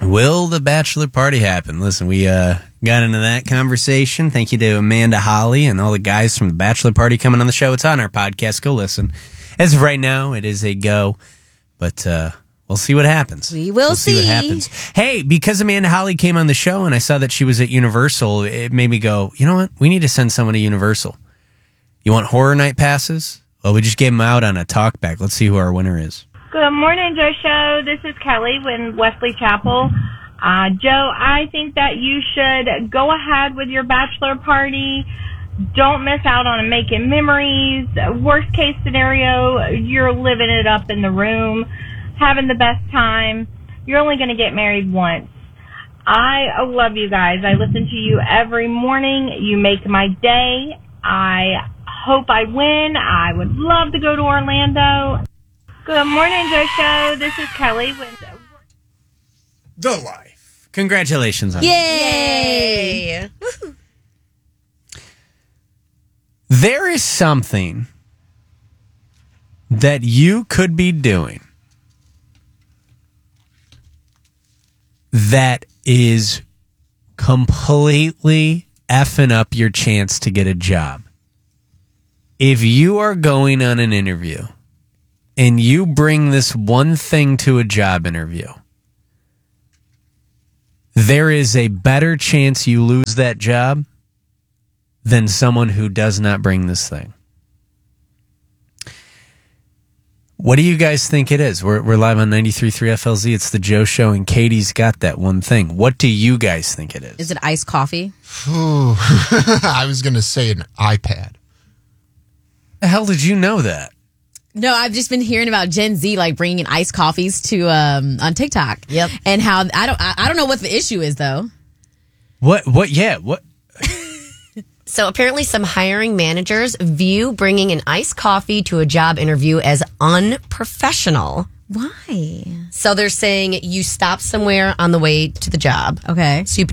Will the bachelor party happen? Listen, we got into that conversation. Thank you to Amanda Holly and all the guys from the bachelor party coming on the show. It's on our podcast. Go listen. As of right now, it is a go, but we'll see what happens. We'll see what happens. Hey, because Amanda Holly came on the show and I saw that she was at Universal, it made me go, you know what? We need to send someone to Universal. You want horror night passes? Well, we just gave them out on a talkback. Let's see who our winner is. Good morning, Joe Show. This is Kelly in Wesley Chapel. Joe, I think that you should go ahead with your bachelor party. Don't miss out on making memories. Worst case scenario, you're living it up in the room, having the best time. You're only going to get married once. I love you guys. I listen to you every morning. You make my day. I hope I win. I would love to go to Orlando. Good morning, Joe Show. This is Kelly with The Life. Congratulations on Yay! There is something that you could be doing that is completely effing up your chance to get a job. If you are going on an interview and you bring this one thing to a job interview, there is a better chance you lose that job than someone who does not bring this thing. What do you guys think it is? We're live on 93.3 FLZ. It's the Joe Show, and Katie's got that one thing. What do you guys think it is? Is it iced coffee? Ooh, I was going to say an iPad. The hell did you know that? No, I've just been hearing about Gen Z like bringing in iced coffees to on TikTok. Yep. And how I don't know what the issue is though. What? Yeah. What? So apparently some hiring managers view bringing an iced coffee to a job interview as unprofessional. Why? So they're saying you stop somewhere on the way to the job. Okay. So you